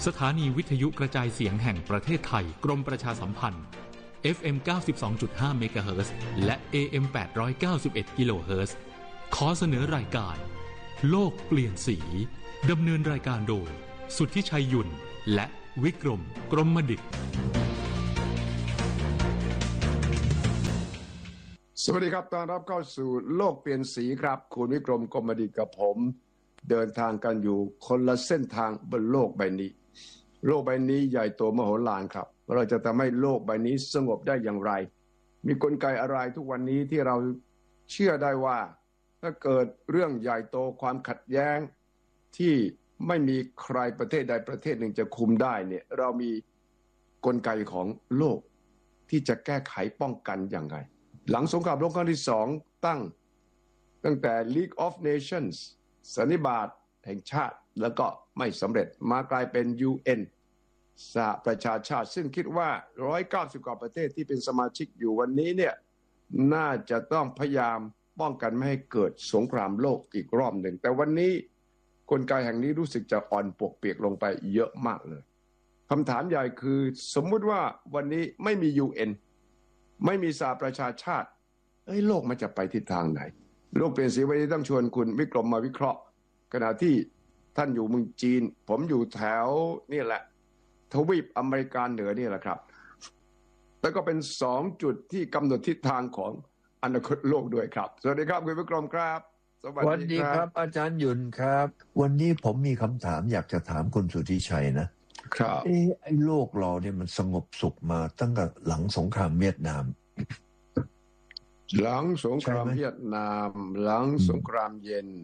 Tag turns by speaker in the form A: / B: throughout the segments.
A: สถานีวิทยุกระจายเสียงแห่งประเทศไทยกรมประชาสัมพันธ์ FM 92.5 เมกะเฮิรตซ์และ AM 891 กิโลเฮิรตซ์ขอเสนอรายการโลกเปลี่ยนสีดำเนินรายการโดยสุทธิชัยยุ่นและวิกรมกรมดิษฐ์
B: สวัสดีครับต้อนรับเข้าสู่โลกเปลี่ยนสีครับคุณวิกรมกรมดิษฐ์กับผมเดินทางกันอยู่คนละเส้นทางบนโลกใบนี้โลกใบนี้ใหญ่โตมโหฬารครับเราจะทำให้โลกใบนี้สงบได้อย่างไรมีกลไกอะไรทุกวันนี้ที่เราเชื่อได้ว่าถ้าเกิดเรื่องใหญ่โตความขัดแย้งที่ไม่มีใครประเทศใดประเทศหนึ่งจะคุมได้เนี่ยเรามีกลไกของโลกที่จะแก้ไขป้องกันอย่างไรหลังสงครามโลกครั้งที่2ตั้งแต่ League of Nations สันนิบาตแห่งชาติแล้วก็ไม่สำเร็จมากลายเป็น UN สหประชาชาติซึ่งคิดว่า190กว่าประเทศที่เป็นสมาชิกอยู่วันนี้เนี่ยน่าจะต้องพยายามป้องกันไม่ให้เกิดสงครามโลกอีกรอบหนึ่งแต่วันนี้กลไกแห่งนี้รู้สึกจะอ่อนปวกเปียกลงไปเยอะมากเลยคำถามใหญ่คือสมมุติว่าวันนี้ไม่มี UN ไม่มีสหประชาชาติโลกมันจะไปทิศทางไหนโลกเปลี่ยนสีวันนี้ต้องชวนคุณวิกรมมาวิเคราะห์ขณะที่ท่านอยู่เมืองจีนผมอยู่แถวนี่แหละทวีปอเมริกาเหนือนี่แหละครับแล้วก็เป็น2จุดที่กำหนดทิศทางของอนาคตโลกด้วยครับสวัสดีครับคุณวิกรมครับ
C: สวัสดีครับอาจารย์ยุ่นครับวันนี้ผมมีคำถามอยากจะถามคุณสุทธิชัยนะครับไอ้โลกเราเนี่ยมันสงบสุขมาตั้งแต่หลังสงครามเวียดนาม
B: หลังสงครามเวียดนามหลังสงครามเย็น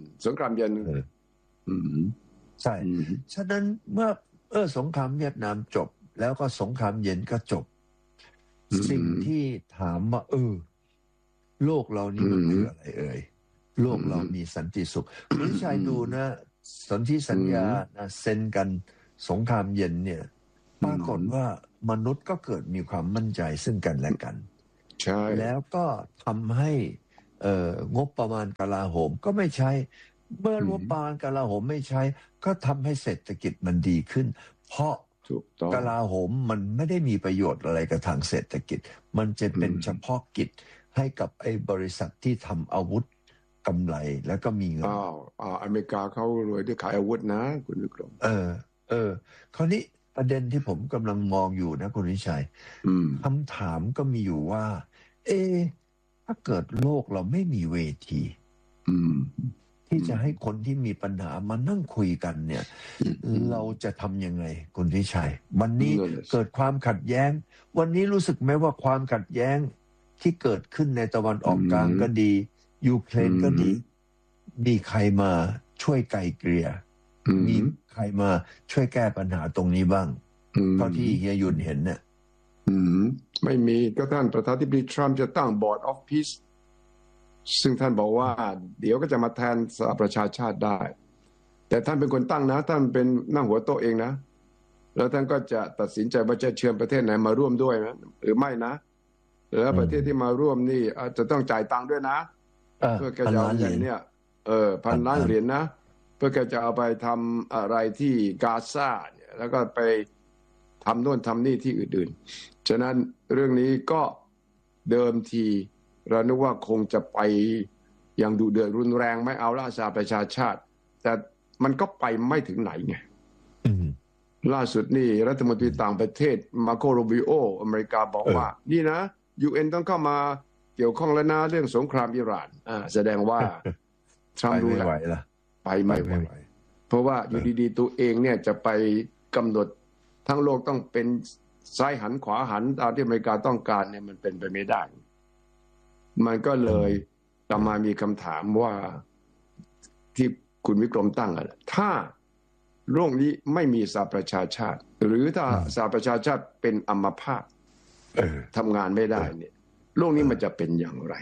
C: ใช่ฉะนั้นเมื่อสงครามเวียดนามจบแล้วก็สงครามเย็นก็จบสิ่งที่ถามว่าโลกเรานี่มันคืออะไรโลกเรามีสันติสุขคุณชัยดูนะสนธิสัญญาเซ็นกันสงครามเย็นเนี่ยปรากฏว่ามนุษย์ก็เกิดมีความมั่นใจซึ่งกันและกัน
B: ใช่
C: แล้วก็ทำให้งบประมาณกลาโหมก็ไม่ใช้เมื่องบประมาณกลาโหมไม่ใช้ก็ทำให้เศรษฐกิจมันดีขึ้นเพราะกลาโหมมันไม่ได้มีประโยชน์อะไรกับทางเศรษฐกิจมันจะเป็นเฉพาะกิจให้กับไอ้บริษัทที่ทำอาวุธกำไรแล้วก็มีเงิน
B: อเมริกาเขารวยด้วยขายอาวุธนะคุณวิกรม
C: คราวนี้ประเด็นที่ผมกำลังมองอยู่นะคุณวิชัยคำถามก็มีอยู่ว่าถ้าเกิดโลกเราไม่มีเวทีที่จะให้คนที่มีปัญหามานั่งคุยกันเนี่ยเราจะทำยังไงคุณวิชัยวันนี้เกิดความขัดแย้งวันนี้รู้สึกไหมว่าความขัดแย้งที่เกิดขึ้นในตะวันออกกลางก็ดียูเครนก็ดีมีใครมาช่วยไกลเกลี่ยมีใครมาช่วยแก้ปัญหาตรงนี้บ้างเท่าที่เฮียยุนเห็นเนี่ย
B: ไม่มีก็ท่านประธานาธิบดีทรัมป์จะตั้ง Board of Peace ซึ่งท่านบอกว่าเดี๋ยวก็จะมาแทนสหประชาชาติได้แต่ท่านเป็นคนตั้งนะท่านเป็นนั่งหัวโต๊ะเองนะแล้วท่านก็จะตัดสินใจว่าจะเชิญประเทศไหนมาร่วมด้วยนะหรือไม่นะแล้วประเทศที่มาร่วมนี่อาจจะต้องจ่ายตังค์ด้วยนะเพื่อแกจะเอาเงินเนี่ย1,000,000,000 เหรียญนะเพื่อแกจะเอาไปทำอะไรที่กาซาเนี่ยแล้วก็ไปทำโน่นทำนี่ที่อื่นๆฉะนั้นเรื่องนี้ก็เดิมทีเรานึกว่าคงจะไปอย่างดุเดือดรุนแรงไม่เอาล่าสหประชาชาติแต่มันก็ไปไม่ถึงไหนไงล่าสุดนี่รัฐมนตรีต่างประเทศมาโกโรบิโออเมริกาบอกว่านี่นะ UN ต้องเข้ามาเกี่ยวข้องแล้วนะเรื่องสงครามอิหร่านแสดงว่าทรัมป์รู้แล้วไปไม่ไหวเพราะว่าอยู่ดีๆตัวเองเนี่ยจะไปกำหนดทั้งโลกต้องเป็นซ้ายหันขวาหันตามที่อเมริกาต้องการเนี่ยมันเป็นไปไม่ได้มันก็เลยต่อมามีคำถามว่าที่คุณวิกรมตั้งถ้าโลกนี้ไม่มีสหประชาชาติหรือถ้าสหประชาชาติเป็นอัมพาตทำงานไม่ได้เนี่ยโลกนี้มันจะเป็นอย่างไร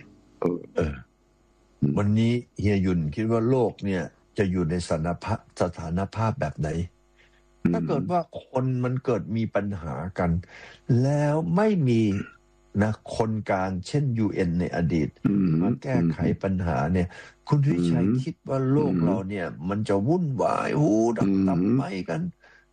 C: วันนี้เฮียยุนคิดว่าโลกเนี่ยจะอยู่ในสถานภาพแบบไหนถ้าเกิดว่าคนมันเกิดมีปัญหากันแล้วไม่มีนะคนกลางเช่น UN ในอดีตมาแก้ไขปัญหาเนี่ยคุณวิชัยคิดว่าโลกเราเนี่ยมันจะวุ่นวายดับไปกัน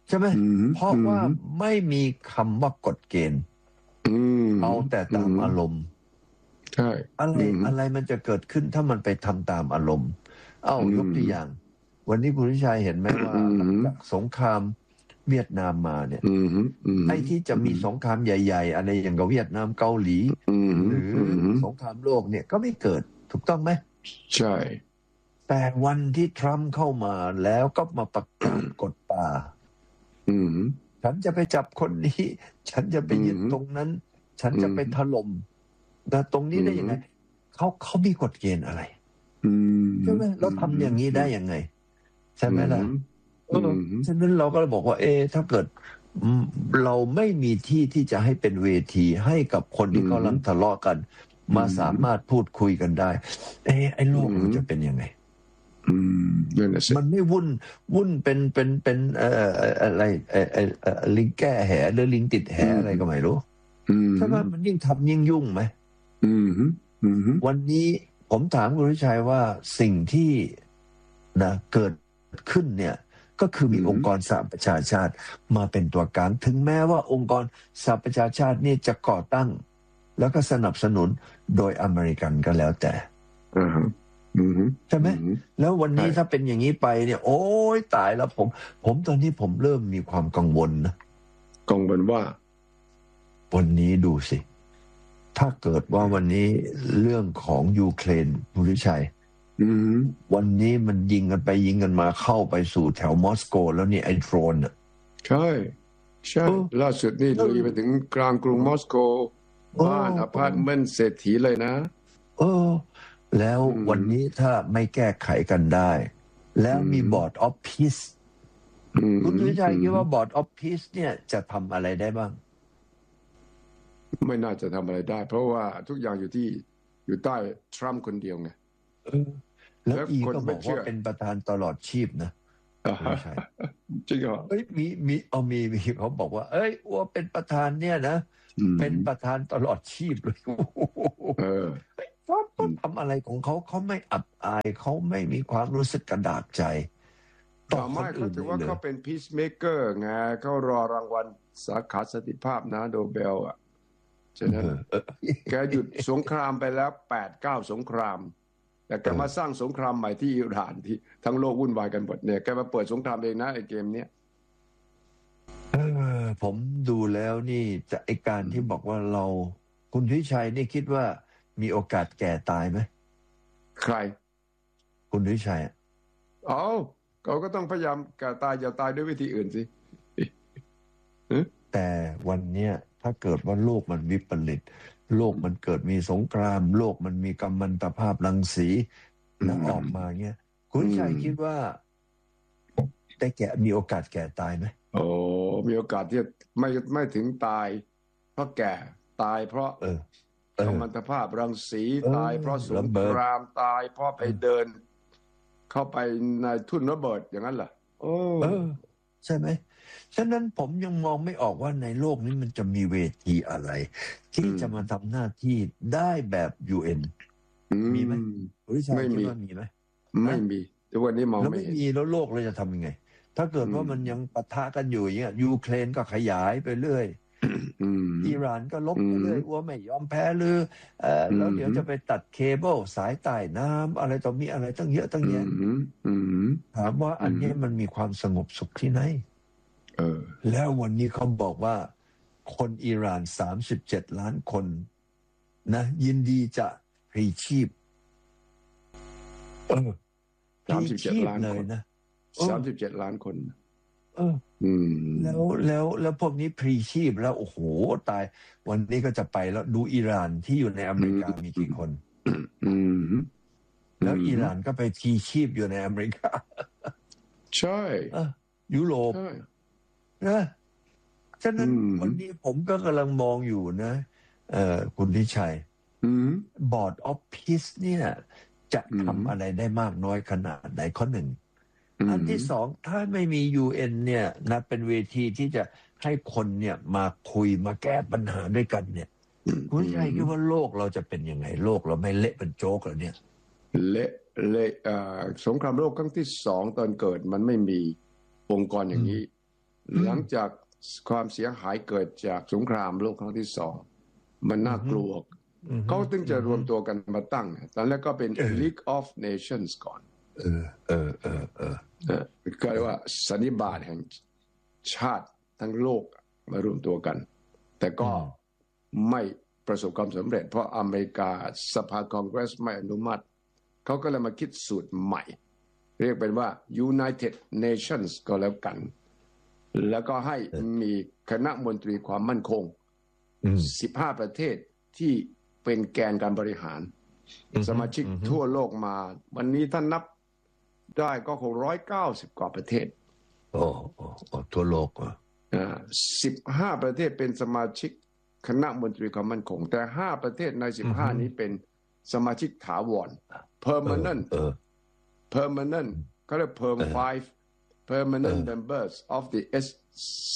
C: ใช่ไหมเพราะว่าไม่มีคำว่ากฎเกณฑ์เอาแต่ตามอารมณ์
B: ใช่
C: อะไรมันจะเกิดขึ้นถ้ามันไปทำตามอารมณ์ยกตัวอย่างวันนี้คุณวิชัยเห็นไหมว่าหลังจากสงครามเวียดนามมาเนี่ยไอ้ที่จะมีสงครามใหญ่ๆอะไรอย่างกับเวียดนามเกาหลีหรือสงครามโลกเนี่ยก็ไม่เกิดถูกต้องไหม
B: ใช่
C: แต่วันที่ทรัมป์เข้ามาแล้วก็มาประกาศกฎป่าฉันจะไปจับคนนี้ฉันจะไปยึดตรงนั้นฉันจะไปถล่มแต่ตรงนี้ได้ยังไงเขามีกฎเกณฑ์อะไรใช่ไหมเราทำอย่างนี้ได้ยังไงใช่ไหมล่ะฉะนั้นเราก็บอกว่าถ้าเกิดเราไม่มีที่จะให้เป็นเวทีให้กับคนที่กำลังทะเลาะกันมาสามารถพูดคุยกันได้ไอ้โลกมันจะเป็นยังไงมันไม่วุ่นเป็นอะไรลิงแก้แหหรือลิงติดแหอะไรก็ไม่รู้ใช่ไหมมันยิ่งทำยิ่งยุ่งไหมวันนี้ผมถามคุณวิชัยว่าสิ่งที่เกิดขึ้นเนี่ยก็คือมีองค์กรสหประชาชาติมาเป็นตัวกลางถึงแม้ว่าองค์กรสหประชาชาตินี่จะก่อตั้งแล้วก็สนับสนุนโดยอเมริกันก็แล้วแต่ใช่ไหมแล้ววันนี้ถ้าเป็นอย่างนี้ไปเนี่ยโอ้ยตายแล้วผมตอนนี้ผมเริ่มมีความกังวลนะ
B: กังวลว่า
C: วันนี้ดูสิถ้าเกิดว่าวันนี้เรื่องของยูเครนคุณวิชัยวันนี้มันยิงกันไปยิงกันมาเข้าไปสู่แถวมอสโกแล้วนี่ไอ้โดรน
B: ใช่ล่าสุดนี่ลุยไปถึงกลางกรุงมอสโกบ้านอพาร์ตเมนต์เศรษฐีเลยนะ
C: แล้ววันนี้ถ้าไม่แก้ไขกันได้แล้วมีบอร์ดออฟพีซคุณวิชัยคิดว่าบอร์ดออฟพีซเนี่ยจะทำอะไรได้บ้าง
B: ไม่น่าจะทำอะไรได้เพราะว่าทุกอย่างอยู่ใต้ทรัมป์คนเดียวไง
C: แล้วอีก็บอกว่าเป็นประธานตลอดชีพนะ
B: ไม่ใช่จริงเหรอ
C: มีเขาบอกว่าว่าเป็นประธานเนี่ยนะเป็นประธานตลอดชีพเลยว่าเขาทำอะไรของเขาไม่อับอายเขาไม่มีความรู้สึกกระดากใจ
B: ต่อไม่เขาถือว่าเขาเป็นพีซเมเกอร์ไงเขารอรางวัลสาขาสันติภาพนะโนเบลฉะนั้นแกหยุดสงครามไปแล้ว 8-9 สงครามแต่แกมาสร้างสงครามใหม่ที่อิหร่านที่ทั้งโลกวุ่นวายกันหมดเนี่ยแกมาเปิดสงครามเองนะไอ้เกมเนี้ย
C: ผมดูแล้วนี่จะไอ้การที่บอกว่าเราคุณวิชัยนี่คิดว่ามีโอกาสแก่ตายไหม
B: ใคร
C: คุณวิชัย
B: เขาก็ต้องพยายามแก่ตายอย่าตายด้วยวิธีอื่นสิ
C: แต่วันเนี้ยถ้าเกิดว่าโลกมันวิปริตโลกมันเกิดมีสงครามโลกมันมีกัมมันตภาพรังสีแล้วออกมาเงี้ยคุณชัยคิดว่าได้มีโอกาสแก่ตายไหม
B: มีโอกาสที่ไม่ถึงตายเพราะแก่ตายเพราะกัมมันตภาพรังสีตายเพราะสงครามตายเพราะไปเดินเข้าไปในทุ่นระเบิดอย่างนั้นเหรอ
C: ใช่ไหมฉะนั้นผมยังมองไม่ออกว่าในโลกนี้มันจะมีเวทีอะไรที่จะมาทำหน้าที่ได้แบบ UN มีไหม
B: ไม่มี
C: มีไหม
B: ไม่มีแต่วันนี้มองไม่
C: เห็นแล้วโลกเราจะทำยังไงถ้าเกิดว่ามันยังปะทะกันอยู่อย่างเงี้ยยูเครนก็ขยายไปเรื่อยอิหร่านก็ลบไปเรื่อยว่าไม่ยอมแพ้หรือแล้วเดี๋ยวจะไปตัดเคเบิลสายใต้น้ำอะไรต่อมีอะไรตั้งเยอะตั้งแยะถามว่าอันนี้มันมีความสงบสุขที่ไหนแล้ววันนี้เขาบอกว่าคนอิหร่าน37 ล้านคนนะยินดีจะพลีชีพ
B: 37 ล้านเลยนะ37 ล้านคน
C: แล้วพวกนี้พลีชีพแล้วโอ้โหตายวันนี้ก็จะไปแล้วดูอิหร่านที่อยู่ในอเมริกามีกี่คนแล้วอิหร่านก็ไปพลีชีพอยู่ในอเมริกา
B: ใช่
C: ยุโรปนะฉะนั้นวันนี้ผมก็กำลังมองอยู่นะคุณทิชัยบอร์ดออฟพีซเนี่ยจะทำอะไรได้มากน้อยขนาดไหนข้อหนึ่งอันที่สองถ้าไม่มี UN เนี่ยนะเป็นเวทีที่จะให้คนเนี่ยมาคุยมาแก้ปัญหาด้วยกันเนี่ยคุณทิชัยคิดว่าโลกเราจะเป็นยังไงโลกเราไม่เละเป็นโจ๊กเหรอเนี่ย
B: เละสงครามโลกครั้งที่2ตอนเกิดมันไม่มีองค์กรอย่างนี้หลังจากความเสียหายเกิดจากสงครามโลกครั้งที่2มันน่ากลัวเขาถึงจะรวมตัวกันมาตั้งตอนแรกก็เป็น League of Nations ก่อนก็เรียกว่าสันนิบาตแห่งชาติทั้งโลกมารวมตัวกันแต่ก็ไม่ประสบความสำเร็จเพราะอเมริกาสภาคองเกรสไม่อนุมัติเขาก็เลยมาคิดสูตรใหม่เรียกเป็นว่า United Nations ก็แล้วกันแล้วก็ให้มีคณะมนตรีความมั่นคง15ประเทศที่เป็นแกนการบริหารสมาชิกทั่วโลกมาวันนี้ท่านนับได้ก็190กว่าประเทศ
C: ทั่วโลก
B: 15ประเทศเป็นสมาชิกคณะมนตรีความมั่นคงแต่5ประเทศใน15นี้เป็นสมาชิกถาวร permanent เขาเรียก perm 5 permanent members of the SC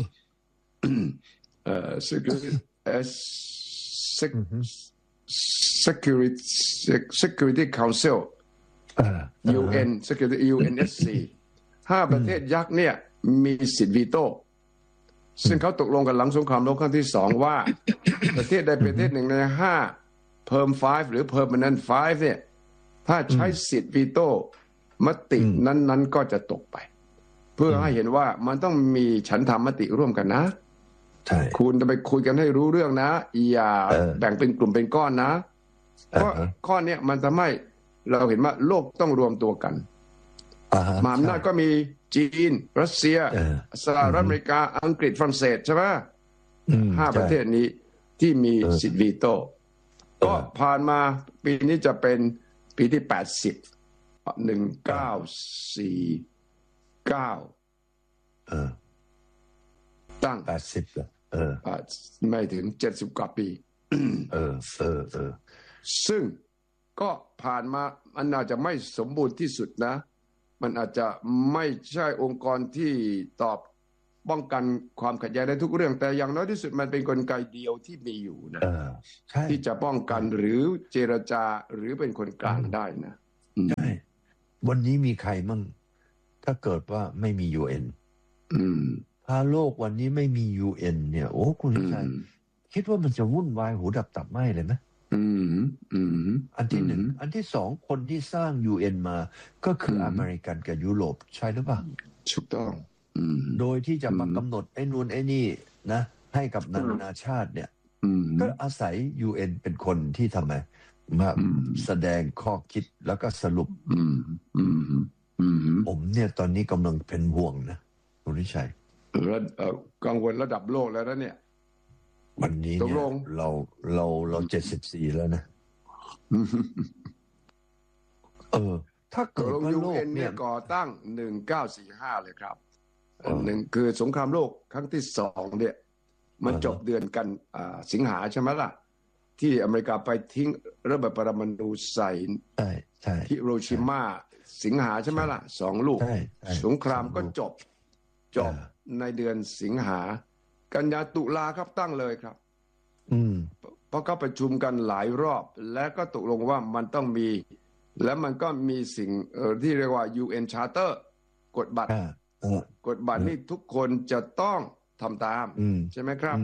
B: Security Council UN Security UNSC 5ประเทศยักษ์เนี่ยมีสิทธิวีโต้ซึ่งเขาตกลงกันหลังสงครามโลกครั้งที่2ว่าประเทศใดประเทศหนึ่งใน5 Perm 5หรือ Permanent 5เนี่ยถ้าใช้สิทธิวีโต้มตินั้นๆก็จะตกไปเพื่อให้เห็นว่ามันต้องมีฉันทามติร่วมกันนะคุณจะไปคุยกันให้รู้เรื่องนะอย่าแบ่งเป็นกลุ่มเป็นก้อนนะเพราะข้อนี้มันทำให้เราเห็นว่าโลกต้องรวมตัวกันมหาอำนาจก็มีจีนรัสเซียสหรัฐอเมริกาอังกฤษฝรั่งเศสใช่ไหม5ประเทศนี้ที่มีสิทธิวีโต้ก็ผ่านมาปีนี้จะเป็นปีที่80 1949ตั้ง
C: 80เหรอ
B: ไม่ถึง70กว่าปีซึ่งก็ผ่านมามันอาจจะไม่สมบูรณ์ที่สุดนะมันอาจจะไม่ใช่องค์กรที่ตอบป้องกันความขัดแย้งได้ทุกเรื่องแต่อย่างน้อยที่สุดมันเป็นกลไกเดียวที่มีอยู่นะที่จะป้องกันหรือเจรจาหรือเป็นคนกลางได้นะ
C: ใช่วันนี้มีใครมั่งถ้าเกิดว่าไม่มี UN ถ้าโลกวันนี้ไม่มี UN เนี่ยโอ้คุณชัยคิดว่ามันจะวุ่นวายหูดับตับไหม้เลยไหมอันที่หนึ่งอันที่สองคนที่สร้าง UN มาก็คืออเมริกันกับยุโรปใช่หรือเปล่า
B: ถูกต้อง
C: โดยที่จะมากำหนดไอ้นู่นไอ้นี่นะให้กับนานาชาติเนี่ยก็อาศัย UN เป็นคนที่ทำไมมาแสดงข้อคิดแล้วก็สรุปผมเนี่ยตอนนี้กำลังเป็นห่วงนะคุณวิชัย
B: กังวลระดับโลกแล้วนะเนี่ย
C: วันนี้เนี่ยเรา74แล้วนะถ้าเกิดว่าโลกเนี่ย
B: ก่อตั้ง1945เลยครับหนึ่งคือสงครามโลกครั้งที่2เนี่ยมันจบเดือนกันสิงหาใช่ไหมล่ะที่อเมริกาไปทิ้งระเบิดปรมาณูใส่ฮิโรชิมาสิงหาใช่ไหมล่ะ2ลูกสงครามก็จบในเดือนสิงหากันยาตุลาครับตั้งเลยครับเพราะเขาประชุมกันหลายรอบและก็ตกลงว่ามันต้องมีแล้วมันก็มีสิ่งที่เรียกว่า UN Charter กฎบัตรนี่ทุกคนจะต้องทำตามใช่ไหมครับ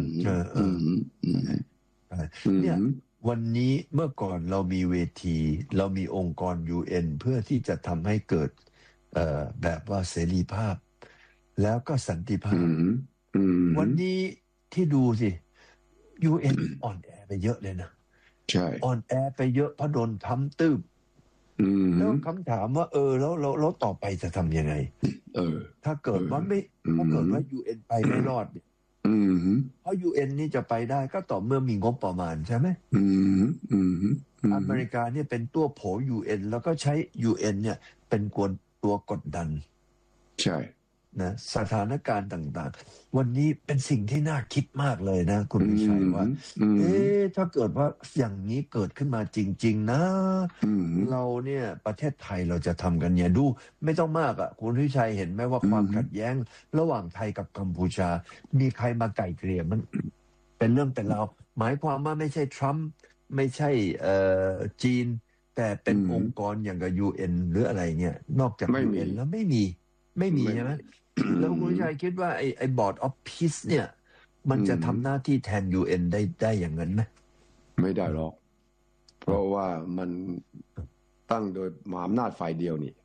C: เนี่ยวันนี้เมื่อก่อนเรามีเวทีเรามีองค์กร UN เพื่อที่จะทำให้เกิดแบบว่าเสรีภาพแล้วก็สันติภาพวันนี้ที่ดูสิ UN อ่อนแอไปเยอะเลยนะ
B: ใช่
C: อ่อนแอไปเยอะเพราะโดนทำตื้มแล้วคำถามว่าแล้วต่อไปจะทำยังไงถ้าเกิดว่า UN ไปไม่รอดเพราะ UN นี่จะไปได้ก็ต่อเมื่อมีงบประมาณใช่ไหมอเมริกาเนี่ยเป็นตัวโผ UN แล้วก็ใช้ UN เนี่ยเป็นตัวกดดัน
B: ใช่
C: นะสถานการณ์ต่างๆวันนี้เป็นสิ่งที่น่าคิดมากเลยนะคุณวิชัยว่าถ้าเกิดว่าอย่างนี้เกิดขึ้นมาจริงๆนะเราเนี่ยประเทศไทยเราจะทำกันเนี่ยดูไม่ต้องมากอ่ะคุณวิชัยเห็นไหมว่าความขัดแย้งระหว่างไทยกับกัมพูชามีใครมาไกล่เกลี่ยมันเป็นเรื่องแต่เราหมายความว่าไม่ใช่ทรัมป์ไม่ใช่จีนแต่เป็นองค์กรอย่างกับ UN หรืออะไรเนี่ยนอกจาก UN แล้วไม่มีใช่ไหมแล้วคุณชัยคิดว่าไอ้บอร์ดออฟพีซเนี่ยมันจะทำหน้าที่แทน UN ได้อย่างนั้นไหม
B: ไม่ได้หรอกเพราะว่ามันตั้งโดยมหาอำนาจฝ่ายเดียวนี่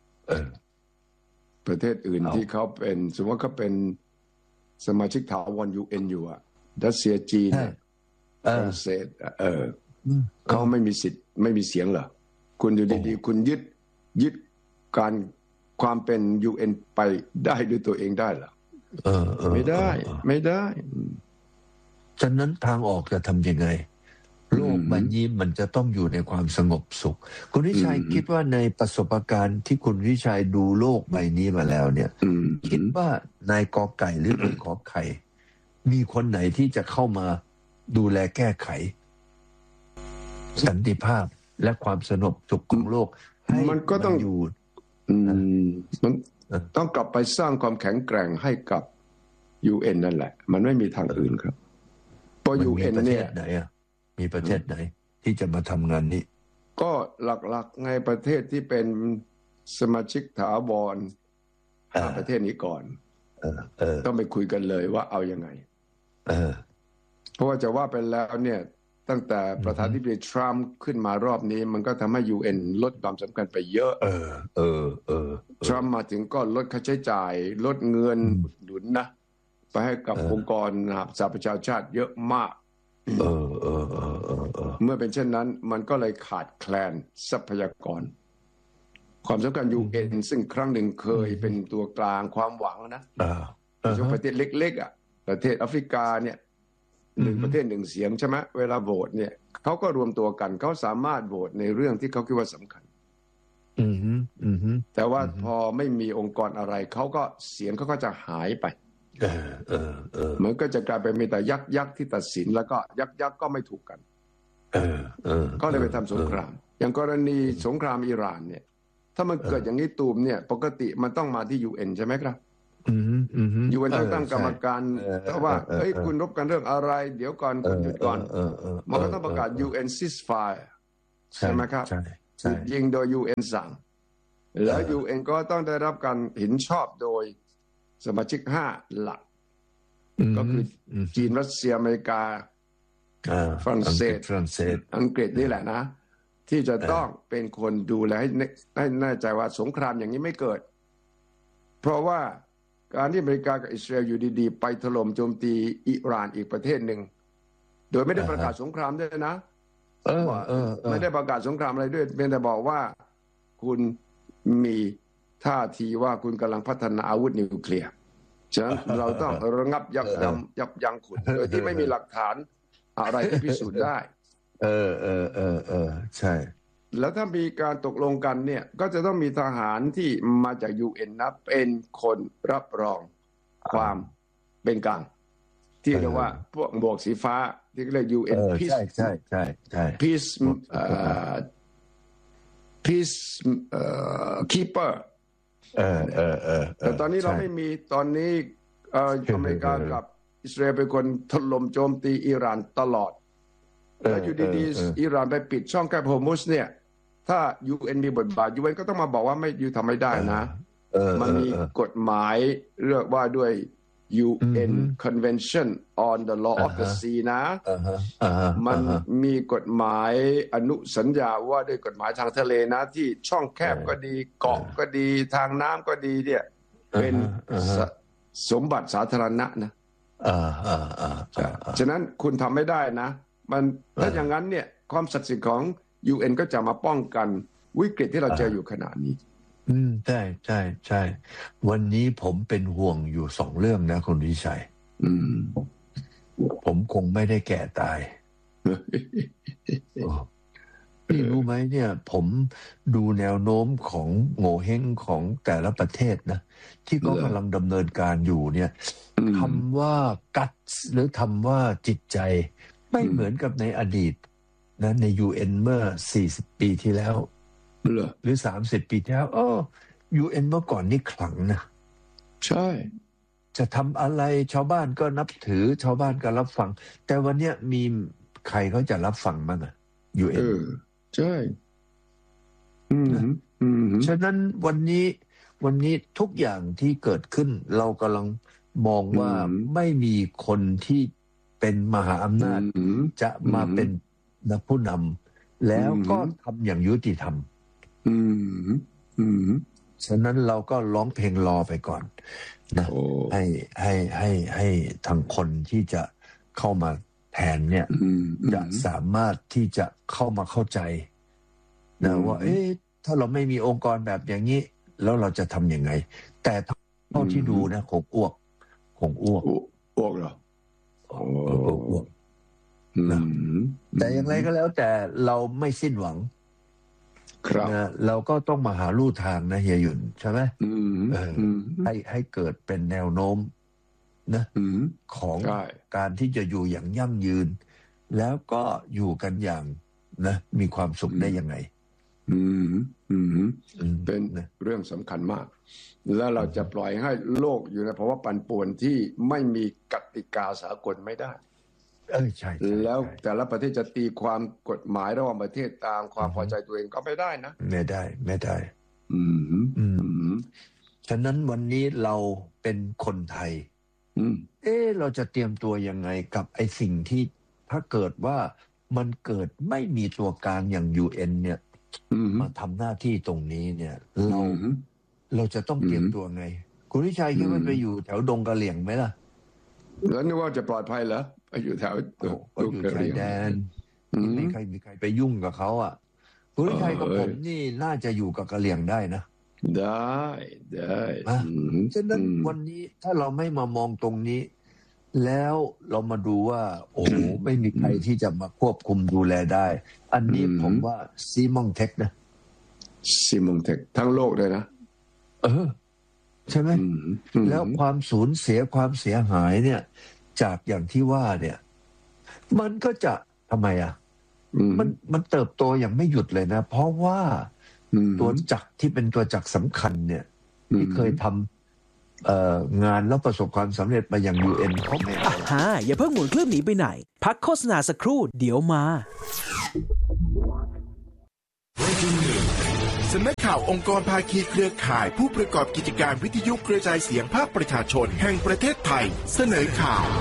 B: ประเทศอื่นที่เขาเป็นสมมติว่าเขาเป็นสมาชิกถาวร UN อยู่อะรัสเซียจีนฝรั่งเศสเขาไม่มีสิทธิ์ไม่มีเสียงเหรอคุณอยู่ดีๆคุณยึดการความเป็น UN ไปได้ด้วยตัวเองได้เหรอไม่ได้
C: ฉะนั้นทางออกจะทำยังไงโลกใบนี้มันจะต้องอยู่ในความสงบสุขคุณวิชัยคิดว่าในประสบการณ์ที่คุณวิชัยดูโลกใบนี้มาแล้วเนี่ยคิดว่านายกอไก่หรือนายขอไข่มีคนไหนที่จะเข้ามาดูแลแก้ไขสันติภาพและความสงบสุขของโลก
B: มันก็ต้องอยู่มันต้องกลับไปสร้างความแข็งแกร่งให้กับ UN นั่นแหละมันไม่มีทางอื่นครับเพราะ UN เนี่ย
C: มีประเทศไหนที่จะมาทำงานนี้
B: ก็หลักๆในประเทศที่เป็นสมาชิกถาวร5ประเทศนี้ก่อนต้องไปคุยกันเลยว่าเอายังไงเพราะว่าจะว่าไปแล้วเนี่ยตั้งแต่ประธานาธิบดีทรัมป์ขึ้นมารอบนี้มันก็ทำให้ UN ลดความสำคัญไปเยอะทรัมป์มาถึงก็ลดค่าใช้จ่ายลดเงินหนุนนะไปให้กับองค์กรสหประชาชาติเยอะมากเมื่อเป็นเช่นนั้นมันก็เลยขาดแคลนทรัพยากรความสำคัญ UN ซึ่งครั้งหนึ่งเคยเป็นตัวกลางความหวังนะโดยเฉพาะประเทศเล็กๆประเทศแอฟริกาเนี่ย1ประเทศ1เสียงใช่ไหมเวลาโหวตเนี่ยเขาก็รวมตัวกันเขาสามารถโหวตในเรื่องที่เขาคิดว่าสำคัญแต่ว่าพอไม่มีองค์กรอะไรเขาก็เสียงเขาก็จะหายไปมันก็จะกลายเป็นมีแต่ยักษ์ที่ตัดสินแล้วก็ยักษ์ก็ไม่ถูกกันก็เลยไปทำสงครามอย่างกรณีสงครามอิหร่านเนี่ยถ้ามันเกิดอย่างนี้ตูมเนี่ยปกติมันต้องมาที่ UN ใช่ไหมครับUN ต้องตั้งกรรมการถ้าว่าเฮ้ยคุณรบกันเรื่องอะไรเดี๋ยวก่อนคุณหยุดก่อนมันก็ต้องประกาศ UN ceasefire ใช่ไหมครับยิงโดย UN สั่งแล้ว UN ก็ต้องได้รับการเห็นชอบโดยสมาชิก5หลักก็คือจีนรัสเซียอเมริกาฝรั่งเศสอังกฤษนี่แหละนะที่จะต้องเป็นคนดูแลให้แน่ใจว่าสงครามอย่างนี้ไม่เกิดเพราะว่าการที่อเมริกากับอิสราเอลอยู่ดีๆไปถล่มโจมตีอิหร่านอีกประเทศหนึ่งโดยไม่ได้ประกาศสงครามด้วยนะไม่ได้ประกาศสงครามอะไรด้วยเพียงแต่บอกว่าคุณมีท่าทีว่าคุณกำลังพัฒนาอาวุธนิวเคลียร์ฉะนั้นเราต้องระงับยับยั้งคุณโดยที่ไม่มีหลักฐานอะไรที่พิสูจน์ได้
C: ใช่
B: แล้วถ้ามีการตกลงกันเนี่ยก็จะต้องมีทหารที่มาจาก UN นะเป็นคนรับรองความเป็นกลางที่เรียกว่าพวกหมวกสีฟ้าที่เรียก UN Peace
C: ใช่
B: Peace Peace Keeper แต่ตอนนี้เราไม่มีตอนนี้อเมริกากับอิสราเอลเป็นคนถล่มโจมตีอิหร่านตลอดแล้วอยู่ดีๆอิหร่านไปปิดช่องแคบฮอร์มุซเนี่ยถ้า UN มีบทบาท UN ก็ต้องมาบอกว่าไม่ยูทำไม่ได้นะมันมีกฎหมายเรียกว่าด้วย UN Convention on the Law of the Sea นะมันมีกฎหมายอนุสัญญาว่าด้วยกฎหมายทางทะเลนะที่ช่องแคบก็ดีเกาะก็ดีทางน้ำก็ดีเนี่ยเป็นสมบัติสาธารณะนะฉะนั้นคุณทำไม่ได้นะมันถ้าอย่างนั้นเนี่ยความศักดิ์สิทธิ์ของ UN ก็จะมาป้องกันวิกฤตที่เราเจออยู่ขณะนี้
C: ใช่วันนี้ผมเป็นห่วงอยู่2เรื่องนะคุณวิชัยผมคงไม่ได้แก่ตายพี่รู้ไหมเนี่ยผมดูแนวโน้มของโง่เฮงของแต่ละประเทศนะที่เขากำลังดำเนินการอยู่เนี่ยคำว่ากัตหรือคำว่าจิตใจไม่เหมือนกับในอดีตนะใน UN เมื่อ40ปีที่แล้วหรือ30ปีที่แล้วUN เมื่อก่อนนี่ขลังนะ
B: ใช่
C: จะทำอะไรชาวบ้านก็นับถือชาวบ้านก็รับฟังแต่วันนี้มีใครเขาจะรับฟังบ้างอ่ะ UN
B: ใช่
C: ฉะนั้นวันนี้วันนี้ทุกอย่างที่เกิดขึ้นเรากำลังมองว่าไม่มีคนที่เป็นมหาอำนาจจะมาเป็นผู้นำแล้วก็ทำอย่างยุติธรรมฉะนั้นเราก็ร้องเพลงรอไปก่อนนะให้ทางคนที่จะเข้ามาแทนเนี่ยจะสามารถที่จะเข้ามาเข้าใจนะว่าถ้าเราไม่มีองค์กรแบบอย่างนี้แล้วเราจะทำยังไงแต่เท่าที่ดูนะคงอ้วก
B: เหรอ
C: อ้วกนะแต่อย่างไรก็แล้วแต่เราไม่สิ้นหวังนะเราก็ต้องมาหาลู่ทางนะเฮียหยุ่นใช่ไหมให้เกิดเป็นแนวโน้มนะของการที่จะอยู่อย่างยั่งยืนแล้วก็อยู่กันอย่างนะมีความสุขได้ยังไง
B: เป็นเรื่องสำคัญมากแล้วเราจะปล่อยให้โลกอยู่ในภาวะปั่นป่วนที่ไม่มีกติกาสากลไม่ได้
C: ใช่
B: แล้วแต่ละประเทศจะตีความกฎหมายระหว่างประเทศตามความพอใจตัวเองก็ไม่ได้นะ
C: ไม่ได้ฉะนั้นวันนี้เราเป็นคนไทยเราจะเตรียมตัวยังไงกับไอ้สิ่งที่ถ้าเกิดว่ามันเกิดไม่มีตัวกลางอย่าง UN เนี่ยมาทำหน้าที่ตรงนี้เนี่ยเราจะต้องเตรียมตัวไงคุณวิชัยคิดว่าไปอยู่แถวดงกะเหลี่ยงไหมล่ะ
B: แล้วนึกว่าจะปลอดภัยเหรอไปอยู่แถว
C: อยู่ชายแดนไม่มีใครไปยุ่งกับเขาอ่ะคุณวิชัยกับผมนี่น่าจะอยู่กับกะเหลี่ยงได้นะ
B: ได้
C: ฉะนั้นวันนี้ถ้าเราไม่มามองตรงนี้แล้วเรามาดูว่าโอ้โหไม่มีใครที่จะมาควบคุมดูแลได้อันนี้ผมว่าซีมองเทคนะ
B: ซีมองเทคทั้งโลกเลยนะ
C: ใช่ไหมแล้วความสูญเสียความเสียหายเนี่ยจากอย่างที่ว่าเนี่ยมันก็จะทำไมมันเติบโตอย่างไม่หยุดเลยนะเพราะว่าตัวจักรที่เป็นตัวจักรสำคัญเนี่ยที่เคยทำงานแล้วประสบความสำเร็จมาอย่าง UN เขาไม่
D: อย่าเพิ่งหมุนเครื่องหนีไปไหนพักโฆษณาสักครู่เดี๋ยวมา
E: สำนักข่าวองค์กรภาคีเครือข่ายผู้ประกอบกิจการวิทยุกระจายเสียงภาคประชาชนแห่งประเทศไทยเสนอข่าว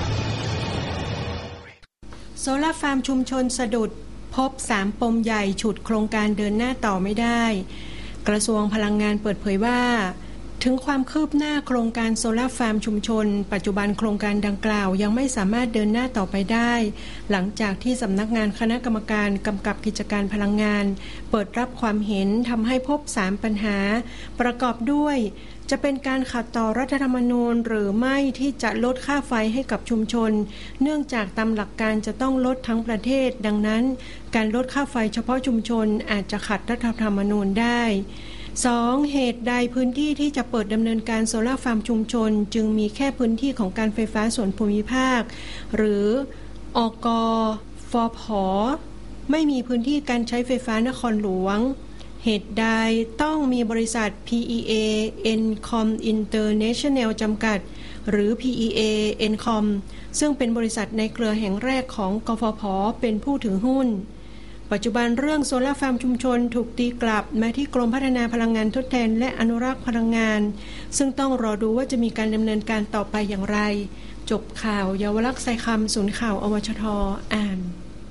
F: โซล่าร์ฟาร์มชุมชนสะดุดพบ3ปมใหญ่ฉุดโครงการเดินหน้าต่อไม่ได้กระทรวงพลังงานเปิดเผยว่าถึงความคืบหน้าโครงการโซล่าร์ฟาร์มชุมชนปัจจุบันโครงการดังกล่าวยังไม่สามารถเดินหน้าต่อไปได้หลังจากที่สำนักงานคณะกรรมการกำกับกิจการพลังงานเปิดรับความเห็นทำให้พบ3ปัญหาประกอบด้วยจะเป็นการขัดต่อรัฐธรรมนูญหรือไม่ที่จะลดค่าไฟให้กับชุมชนเนื่องจากตามหลักการจะต้องลดทั้งประเทศดังนั้นการลดค่าไฟเฉพาะชุมชนอาจจะขัดรัฐธรรมนูญได้2. เหตุใดพื้นที่ที่จะเปิดดำเนินการโซล่าร์ฟาร์มชุมชนจึงมีแค่พื้นที่ของการไฟฟ้าส่วนภูมิภาคหรืออกฟผ.ไม่มีพื้นที่การใช้ไฟฟ้านครหลวงเหตุใดต้องมีบริษัท PEA Encom International จำกัดหรือ PEA Encom ซึ่งเป็นบริษัทในเครือแห่งแรกของกฟผ.เป็นผู้ถือหุ้นปัจจุบันเรื่องโซล่าร์ฟาร์มชุมชนถูกตีกลับมาที่กรมพัฒนาพลังงานทดแทนและอนุรักษ์พลังงานซึ่งต้องรอดูว่าจะมีการดำเนินการต่อไปอย่างไรจบข่าวเยาวลักษณ์ไซคำศูนย์ข่าวอวชท.อ่าน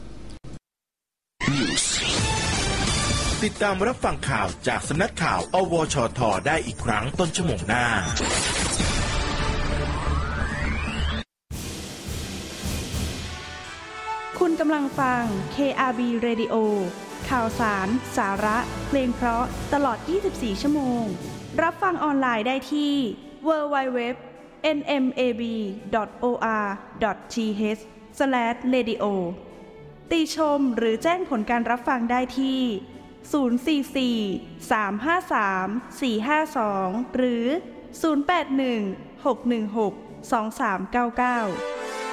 E: ติดตามรับฟังข่าวจากสำนักข่าวอวชท.ได้อีกครั้งต้นชั่วโมงหน้า
G: คุณกำลังฟัง KRB Radio ข่าวสารสาระเพลงเพราะตลอด24ชั่วโมงรับฟังออนไลน์ได้ที่ www.nmab.or.th/radio ติชมหรือแจ้งผลการรับฟังได้ที่044-353-452หรือ081-616-2399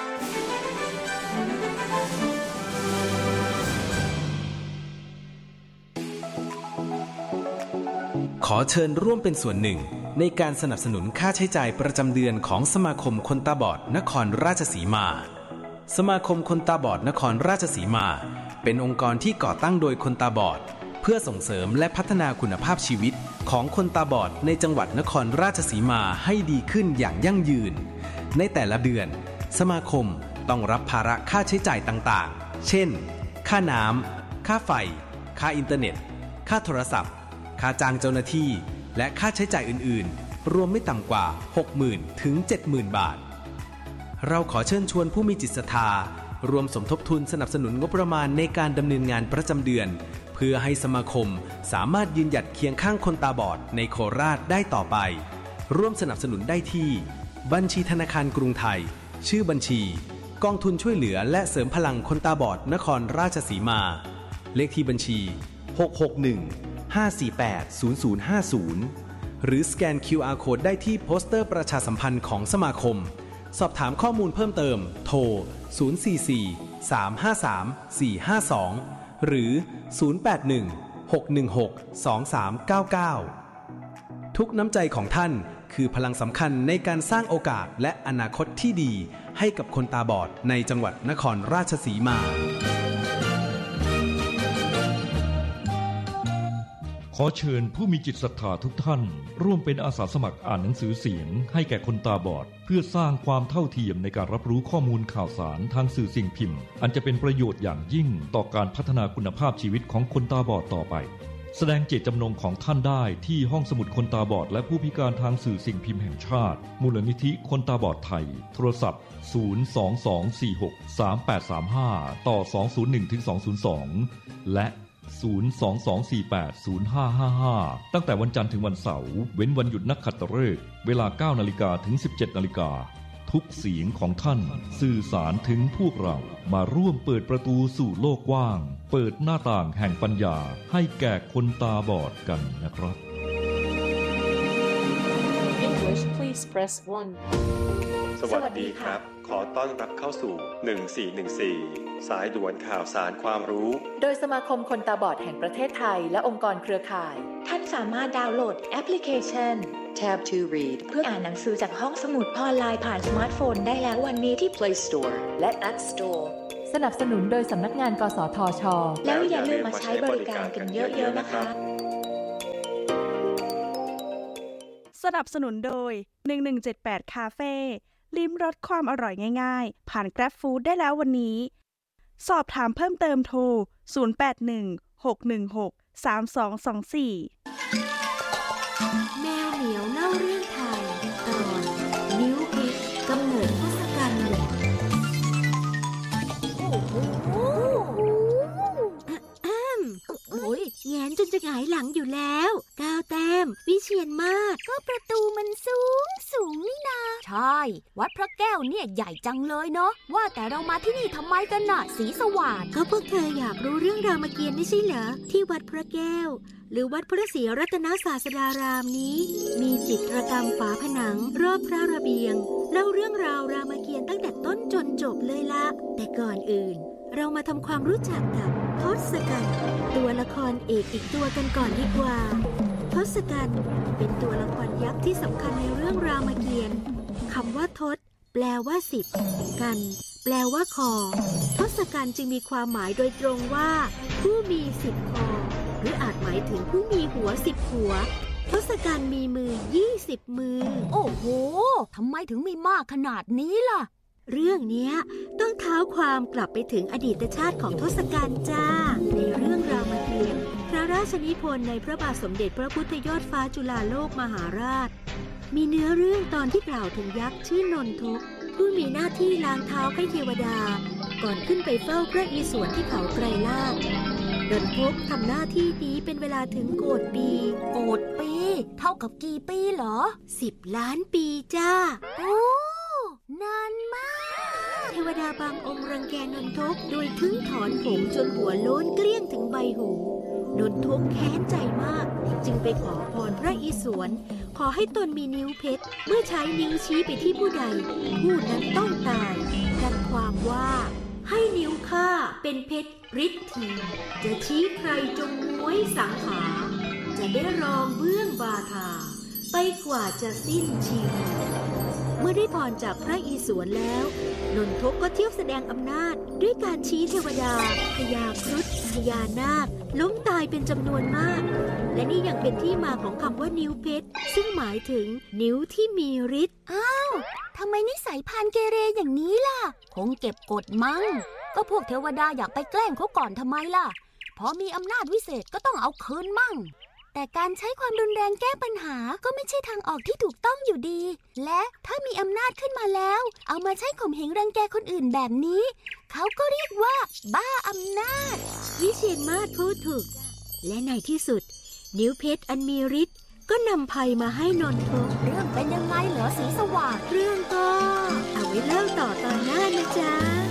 D: ขอเชิญร่วมเป็นส่วนหนึ่งในการสนับสนุนค่าใช้จ่ายประจำเดือนของสมาคมคนตาบอดนครราชสีมาสมาคมคนตาบอดนครราชสีมาเป็นองค์กรที่ก่อตั้งโดยคนตาบอดเพื่อส่งเสริมและพัฒนาคุณภาพชีวิตของคนตาบอดในจังหวัดนครราชสีมาให้ดีขึ้นอย่างยั่งยืนในแต่ละเดือนสมาคมต้องรับภาระค่าใช้จ่ายต่างๆเช่นค่าน้ำค่าไฟค่าอินเทอร์เน็ตค่าโทรศัพท์ค่าจ้างเจ้าหน้าที่และค่าใช้จ่ายอื่นๆรวมไม่ต่ำกว่า 60,000 ถึง 70,000 บาทเราขอเชิญชวนผู้มีจิตศรัทธารวมสมทบทุนสนับสนุนงบประมาณในการดำเนินงานประจำเดือนเพื่อให้สมาคมสามารถยืนหยัดเคียงข้างคนตาบอดในโคราชได้ต่อไปร่วมสนับสนุนได้ที่บัญชีธนาคารกรุงไทยชื่อบัญชีกองทุนช่วยเหลือและเสริมพลังคนตาบอดนครราชสีมาเลขที่บัญชี661-548-0050หรือสแกน QR Code ได้ที่โปสเตอร์ประชาสัมพันธ์ของสมาคมสอบถามข้อมูลเพิ่มเติมโทร044-353-452หรือ081-616-2399ทุกน้ำใจของท่านคือพลังสำคัญในการสร้างโอกาสและอนาคตที่ดีให้กับคนตาบอดในจังหวัดนครราชสีมา
H: ขอเชิญผู้มีจิตศรัทธาทุกท่านร่วมเป็นอาสาสมัครอ่านหนังสือเสียงให้แก่คนตาบอดเพื่อสร้างความเท่าเทียมในการรับรู้ข้อมูลข่าวสารทางสื่อสิ่งพิมพ์อันจะเป็นประโยชน์อย่างยิ่งต่อการพัฒนาคุณภาพชีวิตของคนตาบอดต่อไปแสดงเจตจำนงของท่านได้ที่ห้องสมุดคนตาบอดและผู้พิการทางสื่อสิ่งพิมพ์แห่งชาติมูลนิธิคนตาบอดไทยโทรศัพท์022463835ต่อ201-202และ022480555ตั้งแต่วันจันทร์ถึงวันเสาร์เว้นวันหยุดนักขัตฤกษ์เวลา 9:00 นถึง 17:00 นทุกเสียงของท่านสื่อสารถึงพวกเรามาร่วมเปิดประตูสู่โลกกว้างเปิดหน้าต่างแห่งปัญญาให้แก่คนตาบอดกันนะครับ
I: English please press 1
J: สวัสดีครับขอต้อนรับเข้าสู่1414สายด่วนข่าวสารความรู้
I: โดยสมาคมคนตาบอดแห่งประเทศไทยและองค์กรเครือข่าย
K: ท่านสามารถดาวน์โหลดแอปพลิเคชัน
I: Tab to Read
K: เพื่ออ่านหนังสือจากห้องสมุดออนไลน์ผ่านสมาร์ทโฟนได้แล้ววันนี้ที่
I: Play Store และ App Store สนับสนุนโดยสำนักงานกสทช.
K: แล้วอย่าลืมมาใช้บริการกันเยอะๆนะคะ
G: สนับสนุนโดย1178คาเฟ่ลิ้มรสความอร่อยง่ายๆผ่าน Grab Food ได้แล้ววันนี้สอบถามเพิ่มเติมโทร0816163224
L: แมวเหมียวเล่าเรื่องไทยตอนนิ้วเพชรกำเนิดทศกัณฐ์โอ้ยแงนจนจะหงายหลังอยู่แล้ว9 แต้มวิเชียรมาศก็ประตูมันสูงนี่นา
M: ใช่วัดพระแก้วเนี่ยใหญ่จังเลยเนาะว่าแต่เรามาที่นี่ทำไมกันน่ะศรีสว่าง
L: ก็พวกเธออยากรู้เรื่องรามเกียรติ์ไม่ใช่เหรอที่วัดพระแก้วหรือวัดพระศรีรัตนศาสดารามนี้มีจิตรกรรมฝาผนังรอบพระระเบียงเล่าเรื่องราวรามเกียรติ์ตั้งแต่ต้นจนจบเลยละแต่ก่อนอื่นเรามาทำความรู้จักกับทศกัณฐ์ตัวละครเอกอีกตัวกันก่อนดีกว่าทศกัณฐ์เป็นตัวละครยักษ์ที่สำคัญในเรื่องรามเกียรติ์คำว่าทศแปลว่า10กันแปลว่าคอทศกัณฐ์จึงมีความหมายโดยตรงว่าผู้มี10คอหรืออาจหมายถึงผู้มีหัว10หัวทศกัณฐ์มีมือ20มือ
M: โอ้โหทำไมถึงมีมากขนาดนี้ล่ะ
L: เรื่องนี้ต้องเท้าความกลับไปถึงอดีตชาติของทศกัณฐ์จ้าในเรื่องรามเกียรติ์พระราชนิพนธ์ในพระบาทสมเด็จพระพุทธยอดฟ้าจุฬาโลกมหาราชมีเนื้อเรื่องตอนที่กล่าวถึงยักษ์ชื่อนนทกผู้มีหน้าที่ล้างเท้าให้เทวดาก่อนขึ้นไปเฝ้าพระอิศวรที่เขาไกรลาภนนทกทำหน้าที่นี้เป็นเวลาถึงโกฏปี
M: เท่ากับกี่ปีเหรอ
L: 10 ล้านปีจ้า
M: โอ้นานมาก
L: เทวดาบางองค์รังแกนนทกโดยทึ่งถอนผมจนหัวโล้นเกลี้ยงถึงใบหูนนทกแค้นใจมากจึงไปขอพรพระอิศวรขอให้ตนมีนิ้วเพชรเมื่อใช้นิ้วชี้ไปที่ผู้ใดผู้นั้นต้องตายดังความว่าให้นิ้วข้าเป็นเพชรฤทธีจะชี้ใครจงม้วยสังหาจะได้รองเบื้องบาทาไปกว่าจะสิ้นชีวิตเมื่อมื่อได้พรจากพระอิศวรแล้วนนทกก็เที่ยวแสดงอำนาจด้วยการชี้เทวดาพญาครุฑพญานาคล้มตายเป็นจำนวนมากและนี่ยังเป็นที่มาของคำว่านิ้วเพชรซึ่งหมายถึงนิ้วที่มีฤทธิ์
M: อ้าวทำไมนิสัยพานเกเรอย่างนี้ล่ะคงเก็บกดมั้งก็พวกเทวดาอยากไปแกล้งเขาก่อนทำไมล่ะพอมีอำนาจวิเศษก็ต้องเอาคืนมั่งแต่การใช้ความรุนแรงแก้ปัญหาก็ไม่ใช่ทางออกที่ถูกต้องอยู่ดีและถ้ามีอำนาจขึ้นมาแล้วเอามาใช้ข่มเหงรังแกคนอื่นแบบนี้เขาก็เรียกว่าบ้าอำนาจ
L: วิเชียรมาศพูดถูกและในที่สุดนิ้วเพชรอันมีฤทธิ์ก็นำภัยมาให้นนทก
M: เรื่องเป็นยังไงเหรอสีสว่าง
L: เรื่องก็เอาไว้เล่าต่อตอนหน้านะจ๊ะ